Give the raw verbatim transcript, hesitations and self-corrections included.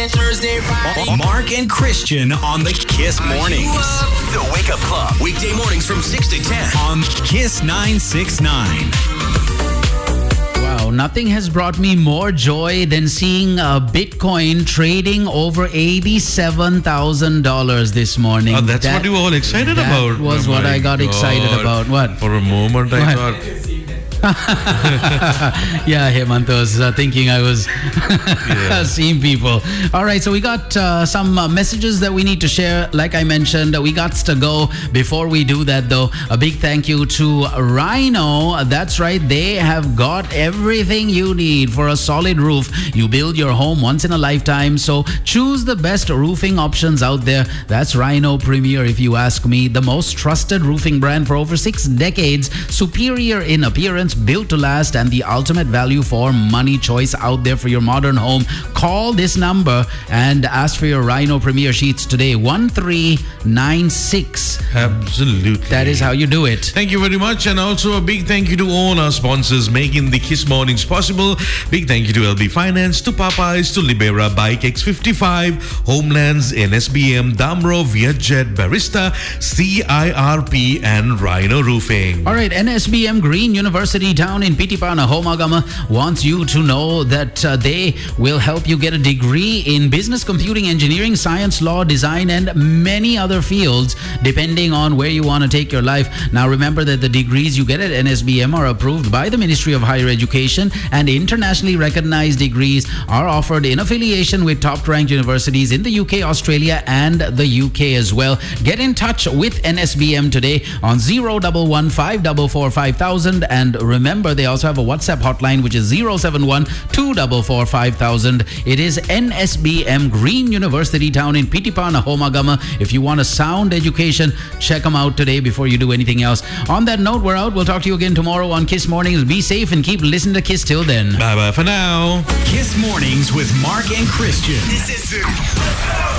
Thursday, Friday. Mark and Christian on the Kiss Mornings. The Wake Up Club. Weekday mornings from six to ten. On Kiss nine six nine. Wow, nothing has brought me more joy than seeing uh, Bitcoin trading over eighty-seven thousand dollars this morning. Oh, that's that, what you were all excited that about. That was oh what I got God. excited about. What? For a moment, I what? thought... Yeah, Hemant was uh, thinking I was yeah. seeing people. All right, so we got uh, some uh, messages that we need to share. Like I mentioned, we got to go. Before we do that, though, a big thank you to Rhino. That's right, they have got everything you need for a solid roof. You build your home once in a lifetime, so choose the best roofing options out there. That's Rhino Premier, if you ask me. The most trusted roofing brand for over six decades. Superior in appearance, built to last, and the ultimate value for money choice out there for your modern home. Call this number and ask for your Rhino Premier sheets today. one three nine six. Absolutely. That is how you do it. Thank you very much, and also a big thank you to all our sponsors making the Kiss Mornings possible. Big thank you to L B Finance, to Popeyes, to Libera, Bike X fifty-five, Homelands, N S B M, Damro, Vietjet, Barista, C I R P, and Rhino Roofing. All right, N S B M Green University down in Pitipana, Homagama wants you to know that uh, they will help you get a degree in business, computing, engineering, science, law, design, and many other fields, depending on where you want to take your life. Now, remember that the degrees you get at N S B M are approved by the Ministry of Higher Education, and internationally recognized degrees are offered in affiliation with top-ranked universities in the U K, Australia, and the U K as well. Get in touch with N S B M today on zero one one five four four five thousand, and remember, they also have a WhatsApp hotline, which is zero seven one two four four five thousand. It is N S B M Green University down in Pitipana, Homagama. If you want a sound education, check them out today before you do anything else. On that note, we're out. We'll talk to you again tomorrow on Kiss Mornings. Be safe and keep listening to Kiss till then. Bye-bye for now. Kiss Mornings with Mark and Christian. This is